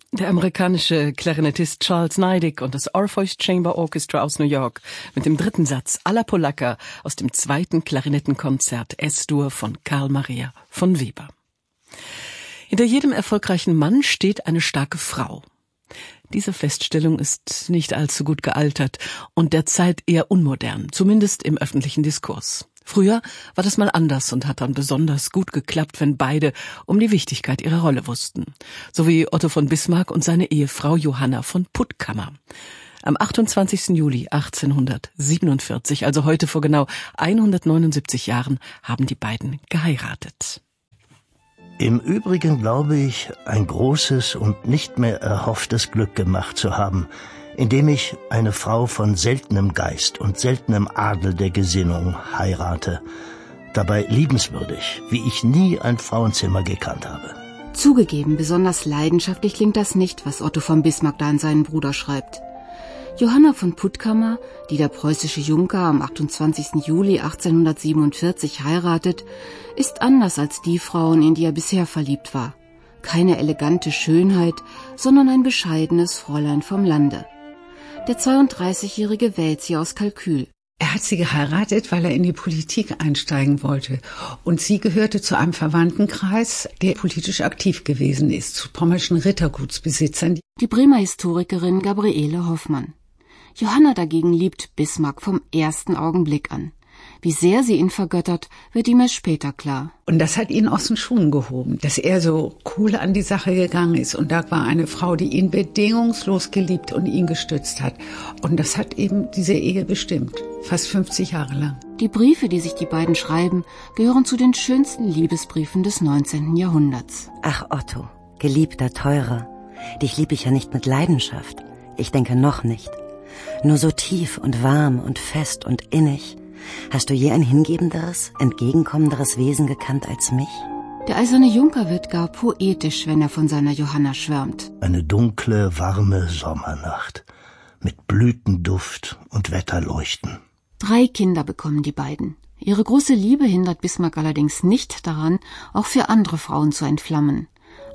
Der amerikanische Klarinettist Charles Neidig und das Orpheus Chamber Orchestra aus New York mit dem dritten Satz Alla Polacca aus dem zweiten Klarinettenkonzert S-Dur von Carl Maria von Weber. Hinter jedem erfolgreichen Mann steht eine starke Frau. Diese Feststellung ist nicht allzu gut gealtert und derzeit eher unmodern, zumindest im öffentlichen Diskurs. Früher war das mal anders und hat dann besonders gut geklappt, wenn beide um die Wichtigkeit ihrer Rolle wussten. So wie Otto von Bismarck und seine Ehefrau Johanna von Puttkamer. Am 28. Juli 1847, also heute vor genau 179 Jahren, haben die beiden geheiratet. Im Übrigen glaube ich, ein großes und nicht mehr erhofftes Glück gemacht zu haben, indem ich eine Frau von seltenem Geist und seltenem Adel der Gesinnung heirate, dabei liebenswürdig, wie ich nie ein Frauenzimmer gekannt habe. Zugegeben, besonders leidenschaftlich klingt das nicht, was Otto von Bismarck da an seinen Bruder schreibt. Johanna von Puttkamer, die der preußische Junker am 28. Juli 1847 heiratet, ist anders als die Frauen, in die er bisher verliebt war. Keine elegante Schönheit, sondern ein bescheidenes Fräulein vom Lande. Der 32-Jährige wählt sie aus Kalkül. Er hat sie geheiratet, weil er in die Politik einsteigen wollte. Und sie gehörte zu einem Verwandtenkreis, der politisch aktiv gewesen ist, zu pommerschen Rittergutsbesitzern. Die Bremer Historikerin Gabriele Hoffmann. Johanna dagegen liebt Bismarck vom ersten Augenblick an. Wie sehr sie ihn vergöttert, wird ihm erst später klar. Und das hat ihn aus den Schuhen gehoben, dass er so cool an die Sache gegangen ist. Und da war eine Frau, die ihn bedingungslos geliebt und ihn gestützt hat. Und das hat eben diese Ehe bestimmt, fast 50 Jahre lang. Die Briefe, die sich die beiden schreiben, gehören zu den schönsten Liebesbriefen des 19. Jahrhunderts. Ach Otto, geliebter, teurer, dich lieb ich ja nicht mit Leidenschaft. Ich denke noch nicht. Nur so tief und warm und fest und innig. Hast du je ein hingebenderes, entgegenkommenderes Wesen gekannt als mich? Der eiserne Junker wird gar poetisch, wenn er von seiner Johanna schwärmt. Eine dunkle, warme Sommernacht mit Blütenduft und Wetterleuchten. 3 Kinder bekommen die beiden. Ihre große Liebe hindert Bismarck allerdings nicht daran, auch für andere Frauen zu entflammen.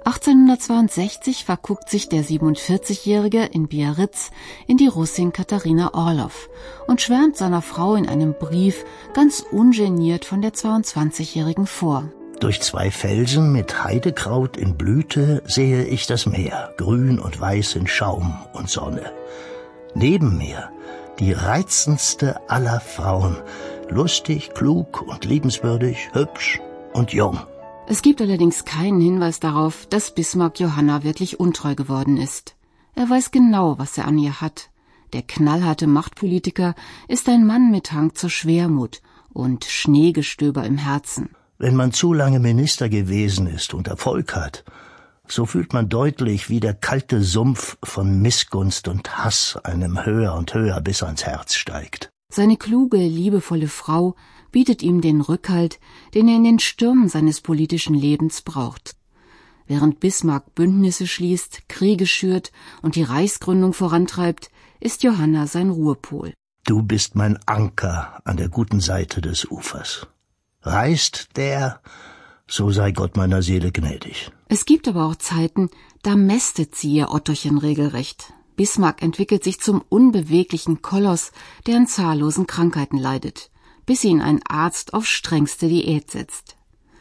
1862 verguckt sich der 47-Jährige in Biarritz in die Russin Katharina Orloff und schwärmt seiner Frau in einem Brief ganz ungeniert von der 22-Jährigen vor. Durch 2 Felsen mit Heidekraut in Blüte sehe ich das Meer, grün und weiß in Schaum und Sonne. Neben mir die reizendste aller Frauen, lustig, klug und liebenswürdig, hübsch und jung. Es gibt allerdings keinen Hinweis darauf, dass Bismarck Johanna wirklich untreu geworden ist. Er weiß genau, was er an ihr hat. Der knallharte Machtpolitiker ist ein Mann mit Hang zur Schwermut und Schneegestöber im Herzen. Wenn man zu lange Minister gewesen ist und Erfolg hat, so fühlt man deutlich, wie der kalte Sumpf von Missgunst und Hass einem höher und höher bis ans Herz steigt. Seine kluge, liebevolle Frau bietet ihm den Rückhalt, den er in den Stürmen seines politischen Lebens braucht. Während Bismarck Bündnisse schließt, Kriege schürt und die Reichsgründung vorantreibt, ist Johanna sein Ruhepol. Du bist mein Anker an der guten Seite des Ufers. Reißt der, so sei Gott meiner Seele gnädig. Es gibt aber auch Zeiten, da mästet sie ihr Ottochen regelrecht. Bismarck entwickelt sich zum unbeweglichen Koloss, der an zahllosen Krankheiten leidet, bis ihn ein Arzt auf strengste Diät setzt.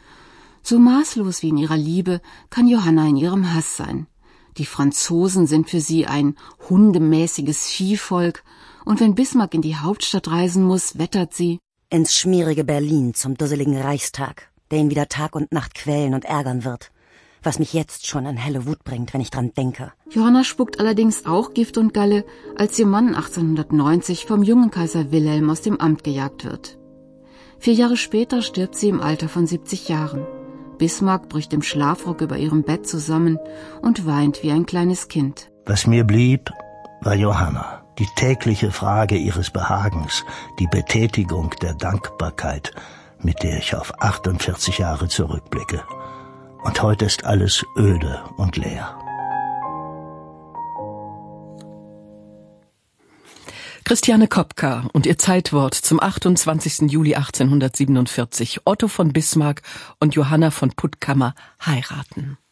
So maßlos wie in ihrer Liebe kann Johanna in ihrem Hass sein. Die Franzosen sind für sie ein hundemäßiges Viehvolk, und wenn Bismarck in die Hauptstadt reisen muss, wettert sie: ins schmierige Berlin zum dusseligen Reichstag, der ihn wieder Tag und Nacht quälen und ärgern wird. Was mich jetzt schon an helle Wut bringt, wenn ich dran denke. Johanna spuckt allerdings auch Gift und Galle, als ihr Mann 1890 vom jungen Kaiser Wilhelm aus dem Amt gejagt wird. 4 Jahre später stirbt sie im Alter von 70 Jahren. Bismarck bricht im Schlafrock über ihrem Bett zusammen und weint wie ein kleines Kind. Was mir blieb, war Johanna, die tägliche Frage ihres Behagens, die Betätigung der Dankbarkeit, mit der ich auf 48 Jahre zurückblicke. Und heute ist alles öde und leer. Christiane Kopka und ihr Zeitwort zum 28. Juli 1847. Otto von Bismarck und Johanna von Puttkamer heiraten.